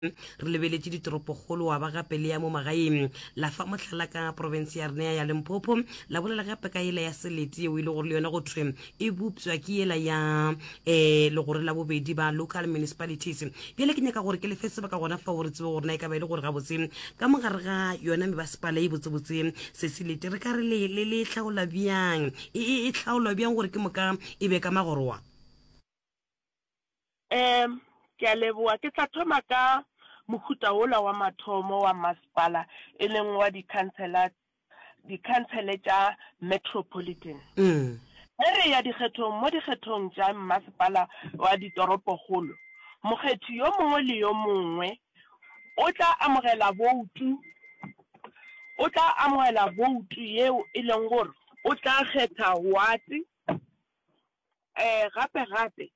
re lebeletse ditoropokgolo wa ba gape le ya mo magaeng la fa motlhala ka province ya rena ya Limpopo la bolela gape ka ile ya Seleti o ile gore le yona go thwe e buptswa ke ela ya le gore la bobedi ba local municipalities bile ke nyaka gore ke lefetse ba ka gona fa gore tsebe gore na e ka ba ile gore ga botse ka mogare ga yona me ba sepala e botsebotse se Seleti re ka re le tlhaola bjang e tlhaola bjang gore ke moka e be ka magoroa ke a leboa ke tla thoma ka mohuta ola wa mathomo wa masepala e leng wa di-councilor tša metropolitan re ya mo dikgethong tša masepala wa ditoropokgolo mokgethi yo mongwe le yo mongwe o tla amogela voutu yeo e leng gore o tla kgetha ward gape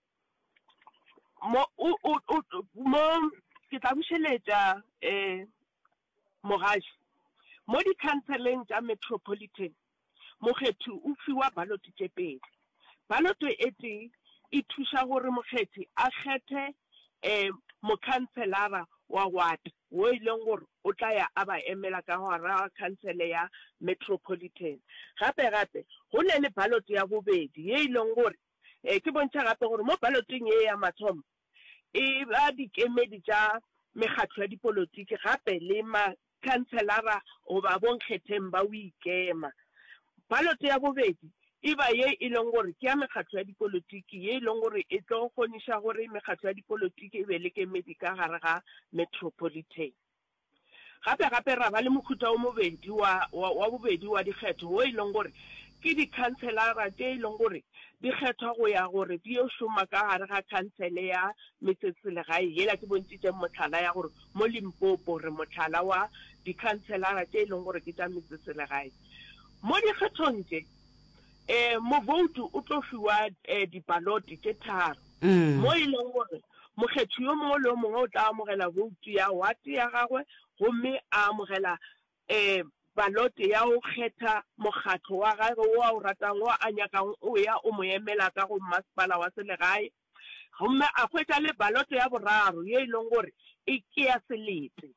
mo ke tla bušeletša mogaši mo di-councileng tša metropolitan mokgethi o fiwa baloto tše pedi baloto e tee e thuša gore mokgethi a kgethe mokhanselara wa ward wo e leng gore o tla ya a ba emela ka gare khansele ya metropolitan gape go ne le baloto ya bobedi ye e leng gore ke bontšha gape gore mo baloteng ye ya mathomo e ba dikemedi tša mekgatlo ya dipolotiki gape le makhanselara goba bonkgetheng ba o ikema baloto ya bobedi e ba ye e leng gore ke ya mekgatlo ya dipolotiki ye e leng gore e tlo kgoniša gore mekgatlo ya dipolotiki e be le kemedi ka gare ga metropolitan gape ra ba le mohuta o mobedi wa bobedi wa dikgetho wo e leng gore ke di-councilora tše e leng gore di kgethwa go ya gore di yo šoma ka gare ga khansele ya metseselegae yela ke bontšitšeng motlhala ya gore mo Limpopo re motlhala wa di-councilora tše e leng gore ke tša metseselegae mo dikgethong tše movoutu o tlo fiwa dipaloti tše tharo mo e leng gore mokgethi yo mongwe le yo mongwe o tla amogela voutu ya wate ya gagwe gomme a amogela balote ya go kgetha mokgatlo wa gagwe o a o ratang o a nyakang o ya o mo emela ka go masepala wa selegae gomme a hwetša le balote ya boraro ye e leng gore e ke ya Selete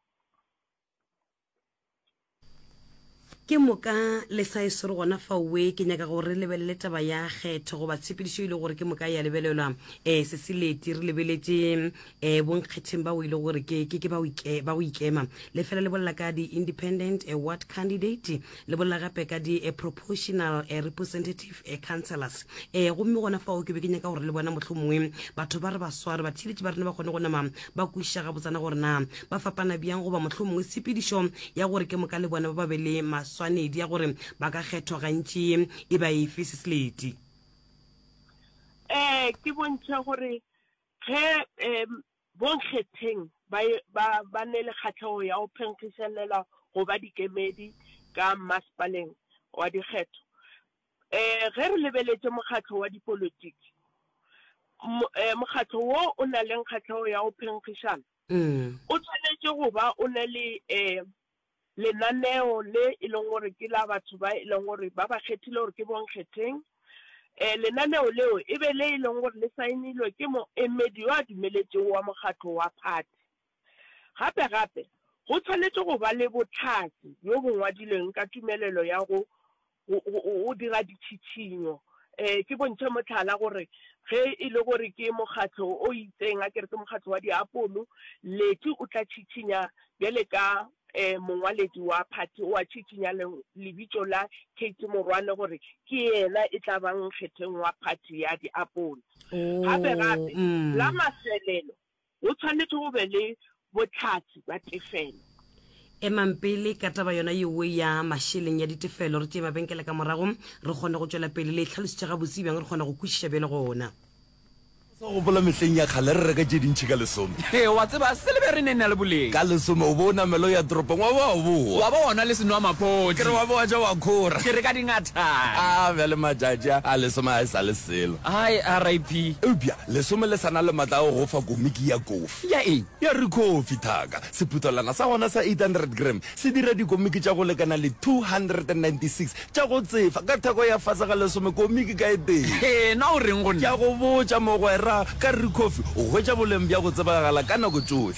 ke moka le saesore gona fawe ke nyaka gore re lebelele taba ya kgetho goba tshepedišo ile gore ke moka ya lebelelwa se Selete re lebeletse bonkgetheng ba o ile gore ke ba o ikema le fela le bolla ka di-independent ward candidate le bolla gape ka di-proportional representative councillors gomme gona fao ke be ke nyaka gore le bona motlho mongwe batho ba re basware batheletši ba rena ba kgone go nama ba kwešiša ga botsana gore na ba fapana bjang goba motlho mongwe tshepedišo ya gore ke moka le bona ba be le swanedi ya gore ba ka kgethwa gantši e ba efe se Selete ke bontšha gore ge bonkgetheng ba ne le kgatlhego ya go phenkgišelela go ba dikemedi ka masepaleng wa dikgetho ge re lebeletse mokgatlo wa dipolotiki mokgatlo wo o na leng kgatlhego ya go phenkgišana o tshwanetse go ba o na le lenaneo le e leng gore ke la batho ba e leng gore ba ba kgethile gore ke bonkgetheng lenaneo leo e be le e leng gore le saenilwe ke moemedi yo a dumeletseng wa mokgatlo wa party gape go tshwanetse go ba le botlhatsi yo bo ngwadilweng ka tumelelo ya go dira ditšhitšhinyo ke bontšhe motlhala gore ge e le gore ke mokgatlo o itseng a kere ke mokgatlo wa diapolo leti o tla tšhitšhinya bjale ka mongwaledi wa party o a tšhitšhinya lebitso la Kate Morwane gore ke yena e tla bang kgetheng wa party ya diapolo gape la mafelelo o tshwanetse go be le botlhatsi ba tefelo mampele ka taba yona yewe ya mašheleng ya ditefelo re tše mabenkele ka morago re kgone go tšwela pele le tlhalositše ga botse bjang re kgona go kwešiša bjale gona go bola mehleng ya kgale re reka tše dintšhi ka lesome wa tseba se le be re nena le boleng ka lesome o bona melo ya toropong wa ba boa wa ba ona le senwa mapoti ke re wa boa ja wa khora ke re ka dingatha bjale majaja a lesome a e sa le selo ai RIP eupša lesome le sana le matla go fa komiki ya kofi ya eng ya re kofi thaka sephutolana sa gona sa 800 gram se dira dikomiki tša go lekana le 296 tša go tsefa ka theko ya fasa ga lesome komiki ka e teng na o reng go nna ke a go botša mogwera ka re kofi o hwetša boleng bja go tsebagala ka nako tsohle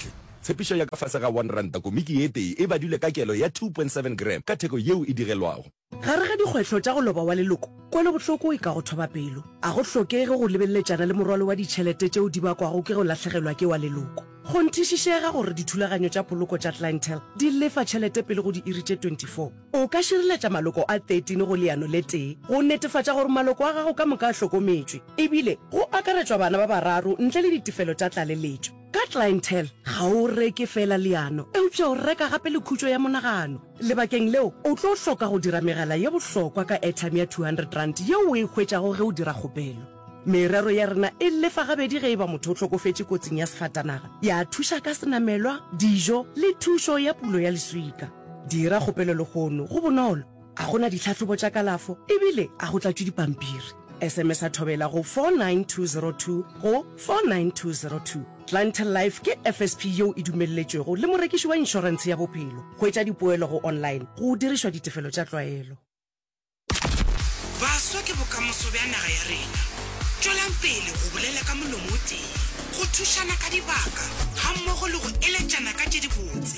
tshepišo ya ka fase ga 1 ranta komiki e tee e badile ka kelo ya 2.7 gram ka theko yeo e digelwago. Gare ga dikgwetlho tša go loba wa leloko kwele bohloko e ka go thoba pelo a go hlokege go lebelletšana le morwalo wa ditšhelete tšeo di bakwago ke go latlhegelwa ke wa leloko go nthišišega gore dithulaganyo tša poloko tša clientele di lefa tšhelete pele go di iri tše 24 o ka šireletša maloko a 13 go leano le tee go netefatša gore maloko a gago ka moka a hlokometšwe ebile go akaretšwa bana ba bararo ntle le ditefelo tša tlaleletšo ka clientele ga o reke fela leano eupša o reka gape le khutšo ya monagano lebakeng leo o tlo hloka go dira megala ye bohlokwa ka airtime ya 200 rand yeo o e hwetšago ge o dira kgopelo merero ya rena e lefa gabedi ge e ba motho o tlhokofetše kotsing ya sefatanaga ya thuša ka senamelwa dijo le thušo ya pulo ya leswika dira kgopelo legono go bonolo a gona ditlhatlhobo tša kalafo ebile a go tlatšwe dipampiri SMS a thobela go 49202 go 49202 Clientele Life ke FSP yeo e dumelletšwego le morekiši wa inšorense ya bophelo go etša dipoelo go online go dirišwa ditefelo tša tlwaelo. Baswa ke bokamoso bja naga ya rena tšwelang pele go bolela ka molomo o tee go thušana ka dibaka ga mmogo le go eletšana ka tše dibotse.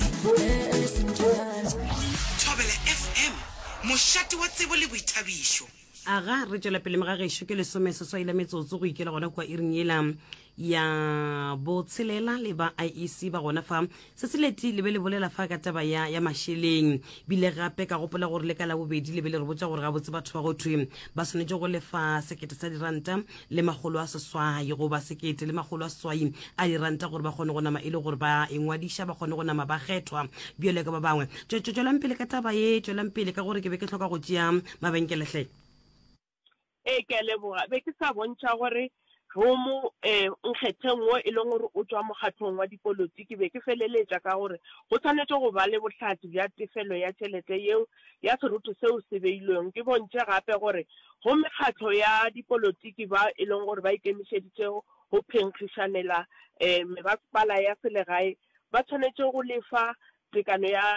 Thobela FM mošate wa tsebo le boithabišo. Aga re tšwela pele mogagešo ke lesomeseswaile metsotso go ikela gona kwa iring yela ya botshelela le ba IEC ba gona fa se se leti le be le bolela fa ka taba ya mašeleng bile gape ka gopola gore le ka la bobedi le be le re botsa gore ga botse batho ba go thwe ba swanetše go lefa sekete sa diranta le magolo a seswai go ba sekete le magolo a seswai a diranta gore ba kgone go nama e le gore ba engwadiša ba kgone go nama ba kgethwa bjole ka ba bangwe tšwelang pele ka taba ye tšwelang pele ka gore ke be ke tlhoka go tšea mabenkelehle ke a leboga be ke sa bontšha gore romo nkgethe nngwe e leng gore o tswa mokgatlhong wa dipolotiki be ke feleletša ka gore go tshwanetse go ba le bohlatsi bja tefelo ya tšhelete yeo ya seruto seo se beilweng ke bontše gape gore go mekgatlho ya dipolotiki ba e leng gore ba ikemišeditšego go phenkgišanela mebaspala ya selegae ba tshwanetse go lefa tekano ya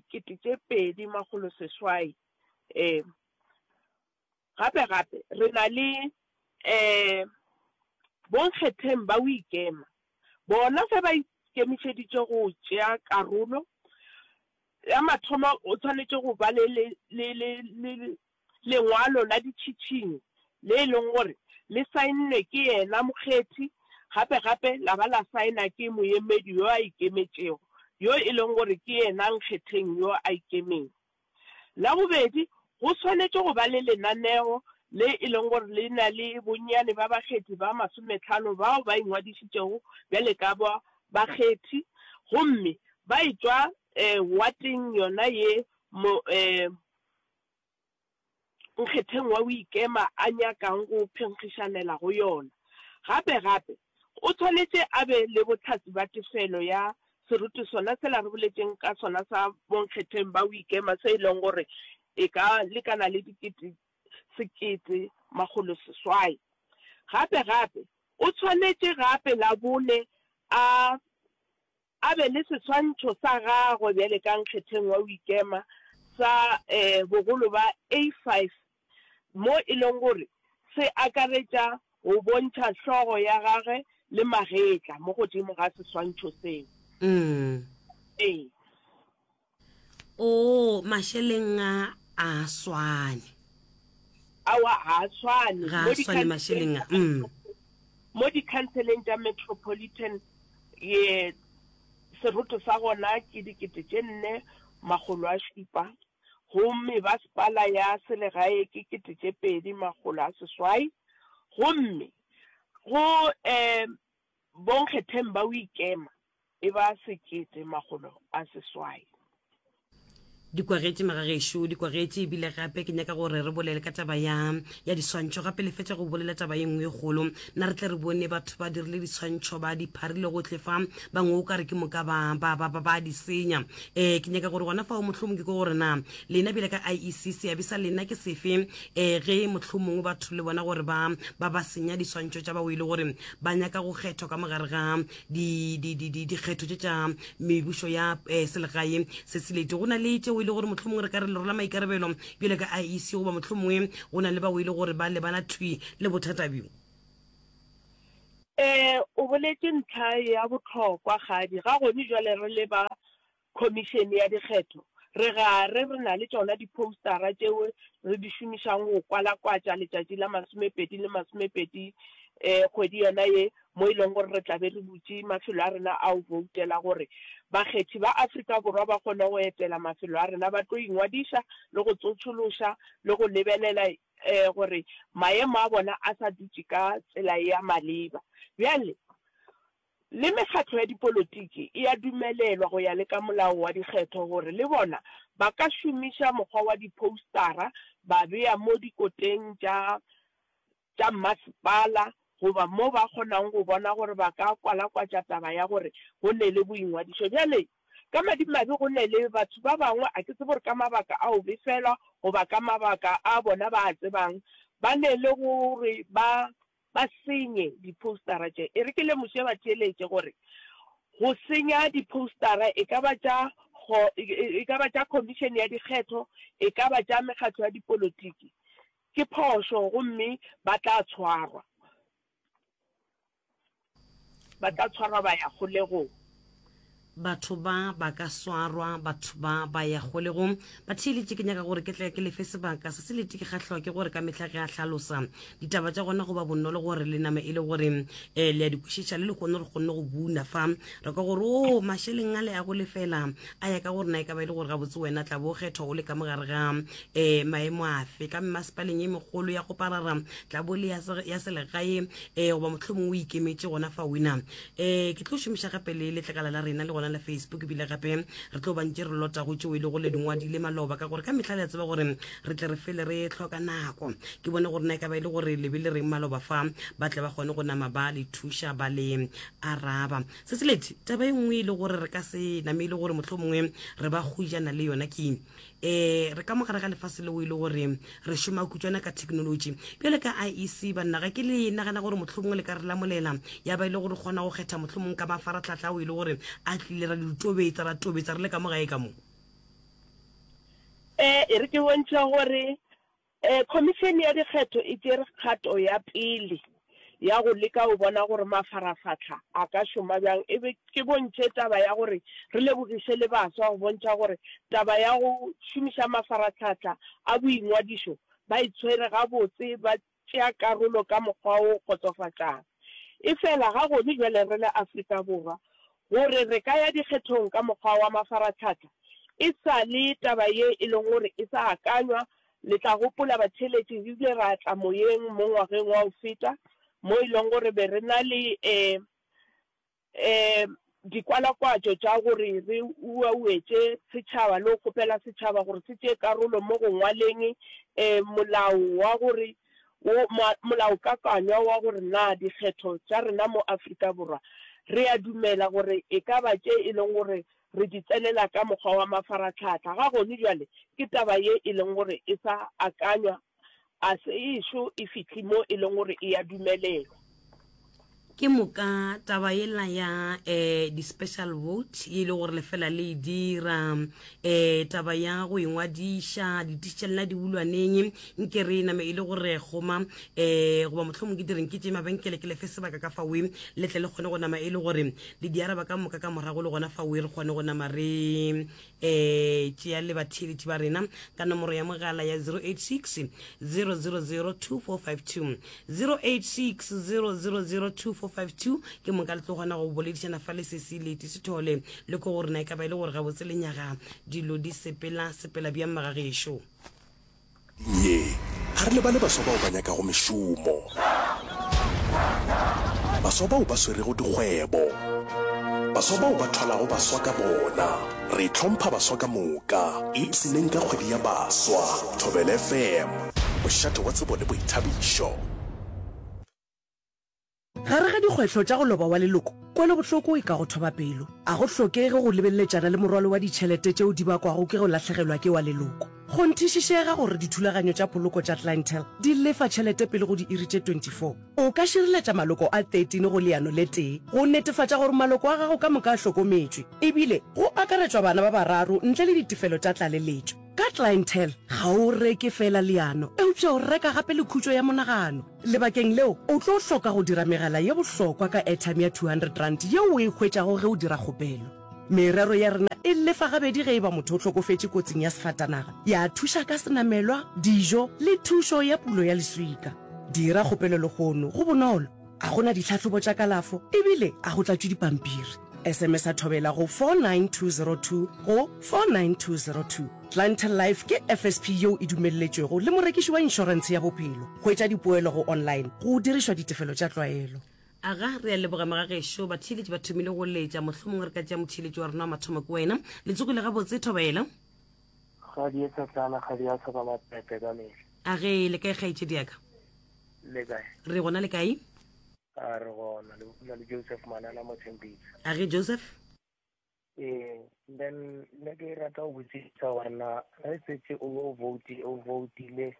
2,200 gape re na le bonkgetheng ba o ikema bona fe ba ikemišeditše go tšea karolo ya mathomo o tshwanetse go ba le lengwalo la ditšhitšhing le e leng gore le saennwe ke yena mokgethi gape la ba la saena ke moemedi yo a ikemetšego yo e leng gore ke yena nkgetheng yo a ikemeng la bobedi go tshwanetse go ba le lenaneo le e leng gore le na le bonnyane ba bakgethi ba 50 bao ba ingwadišitšego bjale ka ba bakgethi gomme ba etswa wating yona ye nkgetheng wa o ikema a nyakang go phenkgišanela go yona gape o tshwanetse a be le botlhatsi ba tefelo ya seruto sona se la re boletšeng ka sona sa bonkgetheng ba o ikema se e leng gore e ka lekana le 1,700 gape o tshwanetse gape la bone a be le seswantšho sa gagwe bjale ka nkgetheng wa o ikema sa bogolo ba A5 mo e leng gore se akaretša go bontšha hlogo ya gagwe le magetla mo godimo ga seswantšho seo mašeleng a swane a swane ga swane mašeleng mo dikhanseleng tša metropolitan ye seruto sa gona ke 4,700 gomme baspala ya selegae ke 2,200 gomme go bonkgetheng ba o ikema e ba 1,000 dikwagetše magagešo dikwagetše ebile gape ke nyaka gore re bolele ka taba ya diswantšho gape le fetša go bolela taba ye nngwe e kgolo nna re tle re bone batho ba dirile diswantšho ba di pharile gotlhe fa bangwe o ka re ke moka ba di senya ke nyaka gore gona fa o mohlomong ke gore na lena bile ka IEC seabe sa lena ke sefe ge mohlomong batho le bona gore ba senya diswantšho tša ba o ile gore ba nyaka go kgethwa ka mogare ga dikgetho tša mebušo ya selegae se selete go na le tšeo ile gore mohlomong re ka re lerola maikarabelo bjale ka IEC goba mohlomongwe go na le ba o ile gore ba lebana thwi le bothata bjo o boletse ntlha ya botlhokwa gadi ga gone jwale re le ba commission ya dikgetho re na le tsona di-postara tseo re di šomišang go kwalakwatša letšatši la 2020 kgwedi yona ye mo e leng gore re tlabe re butse mafelo a rena a o voutela gore bakgethi ba Afrika Borwa ba kgone go etela mafelo a rena ba tlo ingwadiša le go tsotšološa le go lebelela gore maemo a bona a sa dutse ka tsela ya maleba bjale le mekgatlo ya dipolotiki e a dumelelwa go ya le ka molao wa dikgetho gore le bona ba ka šomiša mokgwa wa dipostara ba bea mo dikoteng tša masepala goba mo ba kgonang go bona gore ba ka kwalakwatša taba ya gore go ne le boingwadišo bjale ka madimabe go ne le batho ba bangwe a ke tsebe gore ka mabaka a o befelwa goba ka mabaka a bona ba a tsebang ba ne le gore ba senye dipostara tše e re ke le moše ba theeletše gore go senya dipostara e ka ba tša commission ya dikgetho e ka ba tša mekgatlo ya dipolotiki ke phošo gomme ba tla tshwarwa ba ya kgolegong batho ba ka swarwa batho ba ya kgolegong ba theeletše ke nyaka gore ke tla ke lefe sebaka se lete ke kgahlwa ke gore ka mehla ge a hlalosa ditaba tša gona go ba bonolo gore le name e le gore le a dikwešiša le le kgone re kgonne go buna fa re ka gore o mašeleng a le ya go lefela a ya ka gore na e ka ba e le gore gabotse wena tla bo kgetho o le ka mogare ga maemo afe ka mmasepaleng e megolo ya go parara tla bo le ya selegae goba mohlomong o ikemetše gona fa wina ke tlo šomiša gape le letlakala la rena le gona la Facebook bile gape re tlo bantše re lota go tšeo e le go le dingwadile maloba ka gore ka mehla le a tseba gore re tle re fele re tlhoka nako ke bone gore na e ka ba e le gore lebe le reng maloba fa ba tle ba kgone go nama ba le thuša ba le araba se se lete taba e nngwe e le gore re ka se name e le gore mohlomongwe re ba gojana le yona ke re ka mogare ga lefase leo e le gore re šoma kutswana ka technology bjale ka IEC banna ga ke le nagana gore mohlomongwe le ka re lamolela ya ba e le gore kgona go kgetha mohlomong ka mafaratlhatlha o e le gore a tlile ra ditobetsa re le ka mogae ka mo e re ke bontšha gore commission ya dikgetho e tsere kgato ya pele ya go leka o bona gore mafaratlhatlha a ka šoma bjang e be ke bontšhe taba ya gore re lebogiše le baswa go bontšha gore taba ya go šomiša mafaratlhatlha a boingwadišo ba itshwere gabotse ba tšea karolo ka mokgwa o kgotsofatšang e fela ga gone jwale re le Afrika Borwa gore re ka ya dikgethong ka mokgwa wa mafaratlhatlha e sa le taba ye e leng gore e sa akanywa le tla gopola batheletši ebile ra tla moyeng mo ngwageng wa go feta mo e leng gore be re na le dikwalakwatšo tša gore re uauetše setšhaba le go kgopela setšhaba gore se tšee karolo mo go ngwaleng molaokakanywa wa gore na dikgetho tša rena mo Afrika Borwa re a dumela gore e ka ba tše e leng gore re di tselela ka mokgwa wa mafaratlhatlha ga gone jwale ke taba ye e leng gore e sa akanywa a se ešo e fitlhe mo e leng gore e ya dumelelwa ke moka taba ela ya di-special vote e le gore lefela le dira taba ya go ingwadiša ditišelela di bulwaneng nke re name e le gore goma goba mohlomong ke direng ke tše mabenkele ke lefe sebaka ka fawe le tle le kgone go nama e le gore le diaraba ka moka ka morago le gona fawe re kgone go nama re tšea le batheletši ba rena ka nomoro ya mogala ya 086 000 2452 086 000 2452 ke mo ka le tlogona go boledišana fa le se se lete se thole le ko gore na e ka ba e le gore ga botse lenyaga dilo di sepela bja mmagagešo ye ga re le ba le baswa bao ba nyaka go mešomo baswa bao ba swerego dikgwebo baswa bao ba thwalago baswa ka bona re tlhompha baswa ka moka ipseleng ka kgwedi ya baswa Thobela FM mošate wa tsebo le boithabišo gare ga dikgwetlho tša go loba wa leloko kwele bohloko e ka go thoba pelo a go hlokege go lebeletšana le morwalo wa ditšhelete tšeo di bakwago ke go lahlegelwa ke wa leloko go nthišišega gore dithulaganyo tša poloko tša clientele di lefa tšhelete pele go di iri tše 24 o ka šireletša maloko a 13 go leano le tee go netefatša gore maloko a gago ka moka a hlokometšwe ebile go akaretšwa bana ba bararo ntle le ditefelo tša tlaleletšo ka clientele ga o reke fela leano eupša o reka gape le khutšo ya monagano lebakeng leo o tlo hloka go dira megala ye bohlokwa ka airtime ya 200 rand yeo o e hwetšago ge o dira kgopelo merero ya rena e lefa gabedi ge e ba motho o tlhokofetše kotsing ya sefatanaga ya thuša ka senamelwa dijo le thušo ya pulo ya leswika dira kgopelo legono go bonolo a gona ditlhatlhobo tša kalafo ebile a go tlatšwe dipampiri SMS a thobela go 49202 go 49202 Clientele Life ke FSP yeo e dumelletšwego le morekiši wa inšorense ya bophelo go etša dipoelo go online go dirišwa ditefelo tša tlwaelo aga re a leboga magagešo batheletši ba thomile go letša mohlomongwe re ka tšea motheletši wa rena wa mathomo ke wena letsogo le gabotse thobela ga di etsatlana ga di a tshoka mapepe ka mele a ge le kae kgaetšedi yaka le kae re gona le kae a re gona le Joseph Manala Mothembisa a ge Joseph then le ke rata go botsisa wena re setse o vote-ile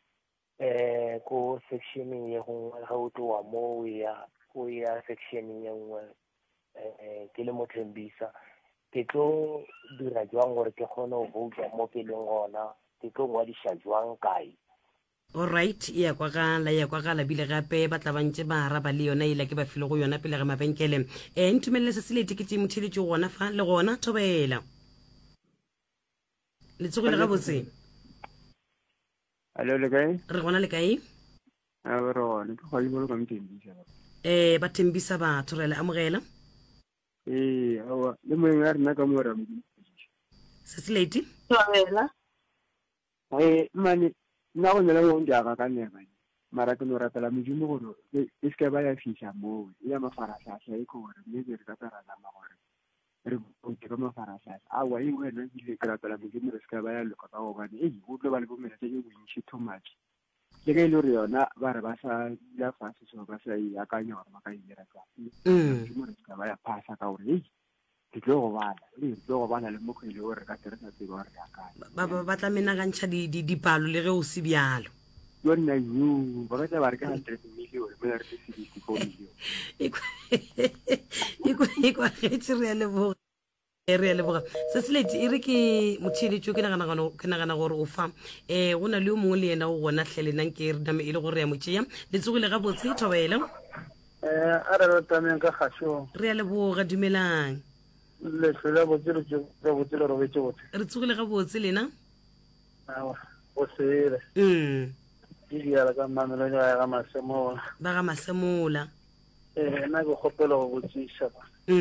ko sectioneng ye gongwe ga o tloa mo o ya sectioneng ye nngwe ke le Mothembisa ke tlo dira jwang gore ke kgone go vouta mo peleng gona ke tlo ngwadiša jwang kae alright ya kwagala bile gape ba tla bantse ba araba le yona ile ke ba file go yona pele ga mabenkele ntumelele se sele tikete motheletši gona fa le gona thobela letsogo le gabotse Hello, le kae? re gona le kae A re gona ke go ibolo ka Mothembisa ba thembisa batho re le amogela awa le moeng a rena ka mo ra modimo se se late Thobela mane nna go nela mo jaaka ka neba mara ke no ratela modimo gore e se ba ya fitlha mo ya mafaratlhatlha e gore mme re ka tsara zama gore re go ka mafaratlhatlha awa e wena ile ka ratela modimo re se ba ya loka ka gobane go tlo ba le bomela tse e bontšhi too much le ge e le gore yona ba re ba sa ya fase so ba sa e akanya gore ba ka e dira ka modimo re se ba ya phasa ka gore ke tlo go bana le mokgwele gore ka tere sa tseba gore akanya ba tla menagantšha dipalo le ge o se bjalo yona ba ka tla ba re ka 100 million mo re se 64 million e kwa getše re a leboga se se lete e re ke motheletšo ke nagana gore o fa go na le yo mongwe le yena o gona tlhelenang ke re name e le gore ya motšea letsogile gabotse thobela a re ratameng ka kgašong re a leboga dumelang le hlola botsele le robetse botse re tsogile gabotse lena awa o sele ke diala ka mamelo ya ga masemola ba ga masemola nna ke kgopela go botsisa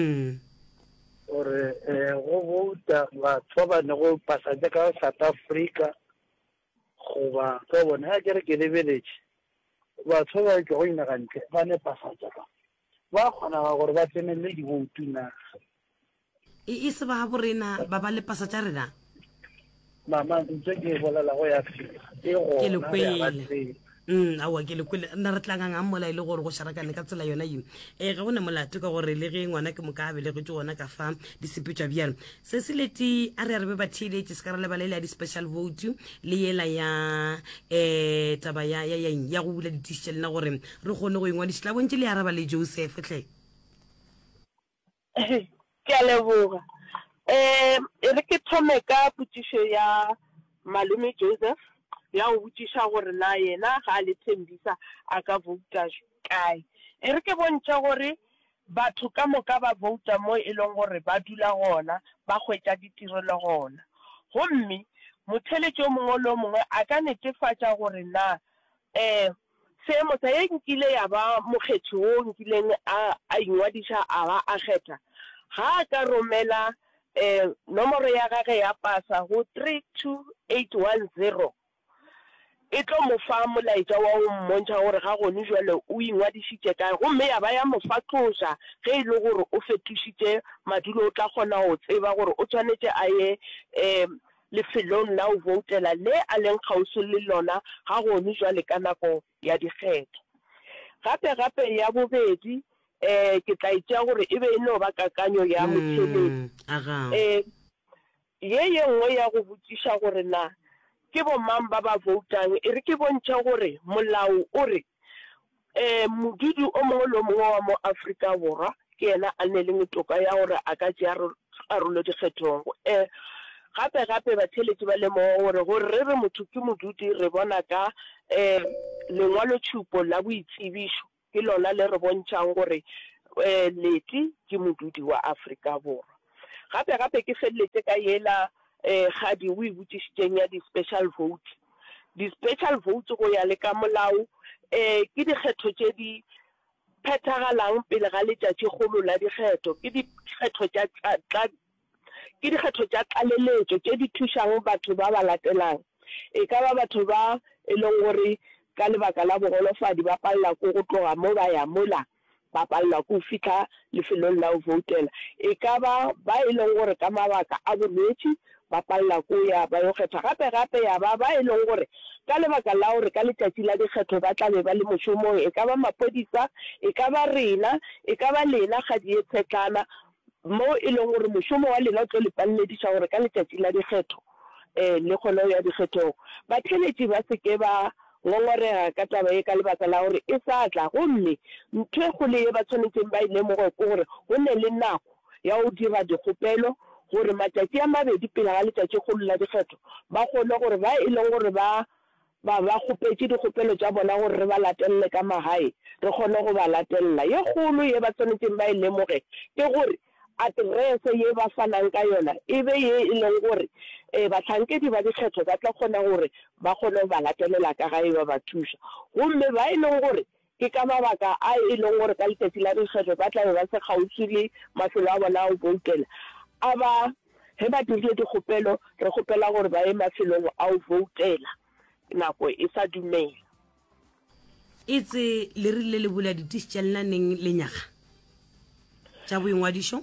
gore go vouta batho ba ne go pasatse ka South Africa goba ka bona ha ke re ke lebeletše batho ba ke go inagantle ba ne pasatse ka ba kgona gore ba tsenelle divoutu na e se ba borena ba ba le pasa tša rena mama ntse ke bolela go ya ke awa ke lekwele nna re tlangang mola ile gore go sharakane ka tsela yona eng ga gona molato ka gore le ge ngwana ke mokabe le go tse gona ka fa disepetšwa bjalo se se leti a re a re be batheletše se ka re lebalela ya di-special vote le yela ya taba ya go bula ditišitše lena gore re kgone go engwadiša la bontše le araba le Joseph tle ke a leboga re ke thome ka potsišo ya malome Joseph ya go botsiša gore na yena ga a le Thembisa a ka vouta kae re ke bontšha gore batho ka moka ba vouta mo e leng gore ba dula gona ba hwetša ditirelo gona gomme motheletši o mongwe le o mongwe a ka netefatša gore na seemo sa ye nkile ya ba mokgethi o nkileng a ingwadiša a ba a kgetha ga a ka romela nomoro ya gage ya pasa go 32810 e tlo mo fa molaetša wa go mmontšha gore ga gone jwale o ingwadišitše kae gomme ya ba ya mo fa tloša ge e le gore o fetošitše madulo o tla kgona go tseba gore o tshwanetše a ye lefelong la go voutela le a leng kgauso le lona ga gone jwale ka nako ya dikgetho gape ya bobedi ke tla itšea gore e be e no ba kakanyo ya motheletši ye nngwe ya go botsiša gore na ke bo mang ba ba voutang e re ke bontšha gore molao o re modudi o mongwe le mongwe wa mo Afrika Borwa ke yena a ne le metoka ya gore a ka tšea karolo dikgethong gape batheletši ba lemoga gore gore re motho ke modudi re bona ka lengwalotshupo la boitsebišo ke lona le re bontšhang gore Leti ke modudi wa Afrika Borwa. Gape ke feleletse ka yela gadi o ibotšišitšeng ya di-special vote. Di-special votes go ya le ka molao ke dikgetho tše di phethagalang pele ga letšatši kgolo la dikgetho, ke dikgetho tša tlaleletšo tše di thušang batho ba ba latelang. E ka ba batho ba e leng gore ka lebaka la bogolofadi ba palela ko go tloga mo ba ya mola ba palela ko fitlha lefelong la go voutela. E ka ba e leng gore ka mabaka a bolwetši ba palela ko ya ba yo kgetha. Gape ya ba e leng gore ka lebaka la gore ka letšatši la dikgetho ba tlabe ba le mošomong, e ka ba maphodisa, e ka ba rena, e ka ba lena ga di tshetlana mo e leng gore mošomo wa lena o tlo le palelediša gore ka letšatši la dikgetho le kgone ya dikgethong. Batheletši ba seke ba ngongorega ka taba e ka lebaka la gore e sa tla gomme ntho e kgole ye ba tshwanetseng ba ilemoge ke gore go ne le nako ya go dira dikgopelo gore matšatši a mabedi pele ga letšatši kgolo la dikgetho ba kgone gore ba e leng gore ba kgopetše dikgopelo tša bona gore re ba latelele ka magae re kgone go ba latelela. Ye kgolo ye ba tshwanetseng ba ilemoge ke gore aterese ye ba fanang ka yona e be ye e leng gore batlhankedi ba dikgetho ba tla kgona gore ba kgone ba latelela ka gae ba ba thuša. Gomme ba e leng gore ke ka mabaka a e leng gore ka letšatši la dikgetho ba tlabe ba se kgauswi le mafelo a bona a go voutela ge ba dirile dikgopelo re kgopela gore ba ye mafelong a go voutela nako e sa dumela. Itse le rile le bula ditisi tša lenaneng lenyaga tša boingwadišo?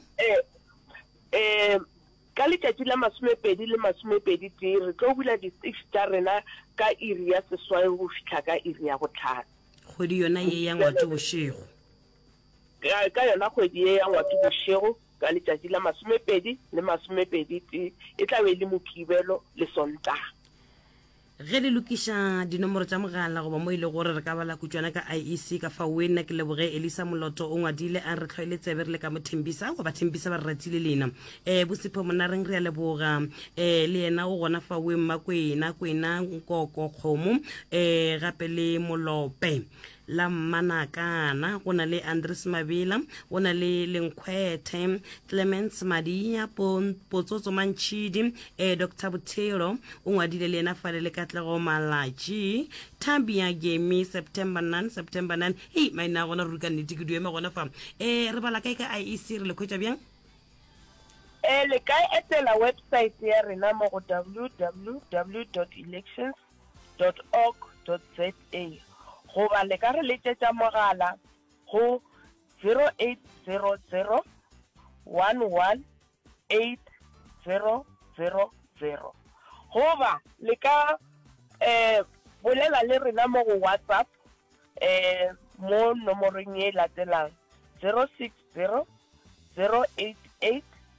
Ka letšatši la 2023 re tlo bula di-6 tša rena ka iri ya seswai go fitlha ka iri ya botlhano. Kgwedi yona ye ya ngwati bošego? Ka yona kgwedi ye ya ngwati bošego ka letšatši la 2023 e tla be le Mokibelo le Sontaga. Ge le lokiša dinomoro tša mogala goba mo ile gore re ka bala kutswana ka IEC ka fa wena ke leboge Elisa Moloto o ngwadile a re tlhoile tsebe re le ka mothembisa goba thembisa ba re ratile lena bosipho mona reng re a leboga le yena o gona fa we Makwena Nkoko Kgomo gape le Molope la Manakana go na le Andres Mabila go na le Lenkhwethe Clements Madinya Potsotso Mantšhidi Dr. Butero o ngwadile le yena fale le Katlego Malachi Tabia Gemi September 9 hey maina gona ruka nnete ke dueme gona fa re bala kae ka IEC re le khwetša bjang le ka etela website ya rena mo go www.elections.org.za goba le ka re letšetša mogala go 0800 11 8000 goba le ka bolela le rena mo go WhatsApp mo nomorong ye latelang 060 088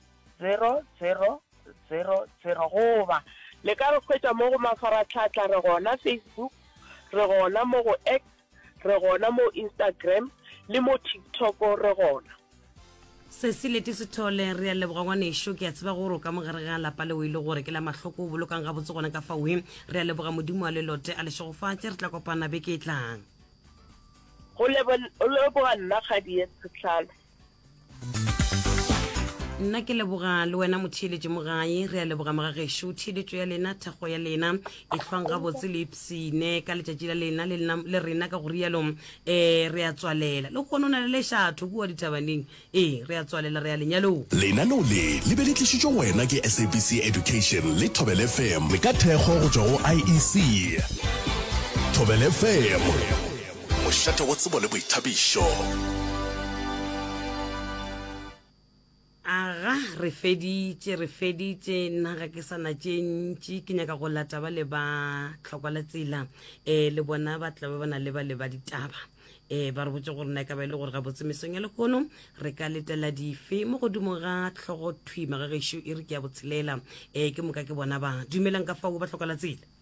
0000 goba le ka re khwetša mo go mafaratlhatlha re gona Facebook, re gona mo go X, re gona mo Instagram le mo TikTok re gona. Cecility Sithole re a leboga ngwanešo ke a tseba gore ka mogare ga lapa le o ile gore ke la mahloko o bolokang ga botse gona ka fa we re a leboga modimo a lelote a lešogofatše re tla kopana beke e tlang go leboga nna kgadi ye Tshitlalo. nna ke leboga le wena motheeletše mogae re a leboga mogagešo theeletšo ya lena thekgo ya lena e hlwang ga botse le ipsine ka letšatši la lena le rena ka go rialo re a tswalela le kgone o na le lešatho kua dithabaneng re a tswalela re a lenyalong lenaneo le be le tlišitšwe wena ke SABC Education le Thobel FM ka thekgo go tšwa go IEC. Thobel FM mošate wa tsebo le boithabišo. aga re feditše nna ga ke sana tše ntši ke nyaka go lata ba le ba tlhokwa la tsela le bona ba tla ba na le ba ditaba ba re botse gore na ka ba ile gore ga botse mesong ya lekono re ka letela dife mo godimo ga tlhogo thwima ga gešo e re ke ya botshelela ke moka ke bona ba dumelang ka fao ba tlhokwa la tsela